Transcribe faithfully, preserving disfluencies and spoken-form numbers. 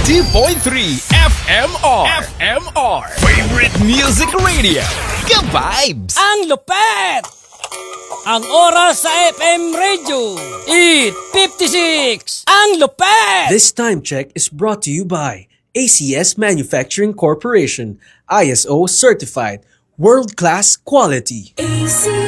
ninety point three F M R. F M R. Favorite Music Radio. Ka-vibes! Ang lupet! Ang oras sa F M Radio, eight fifty-six. Ang lupet! This time check is brought to you by A C S Manufacturing Corporation, I S O certified, world-class quality. A C